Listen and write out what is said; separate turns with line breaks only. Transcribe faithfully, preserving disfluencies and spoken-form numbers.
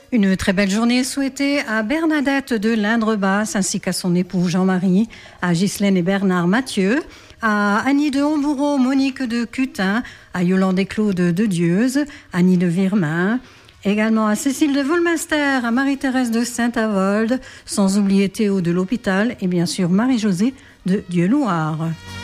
Une très belle journée souhaitée à Bernadette de l'Indre-Basse ainsi qu'à son époux Jean-Marie, à Ghislaine et Bernard Mathieu, à Annie de Hombourreau, Monique de Cutin, à Yolande et Claude de Dieuze, Annie de Virmin, également à Cécile de Volminster, à Marie-Thérèse de Saint-Avold, sans oublier Théo de l'Hôpital et bien sûr Marie-Josée de Dieulouard.